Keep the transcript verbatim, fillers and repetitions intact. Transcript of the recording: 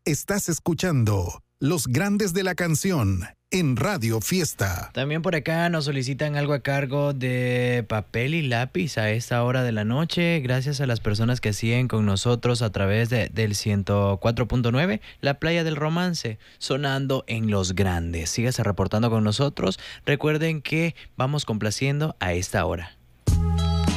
Estás escuchando Los Grandes de la Canción en Radio Fiesta. También por acá nos solicitan algo a cargo de papel y lápiz a esta hora de la noche. Gracias a las personas que siguen con nosotros a través de, del ciento cuatro punto nueve, La Playa del Romance, sonando en Los Grandes. Síguese reportando con nosotros. Recuerden que vamos complaciendo a esta hora.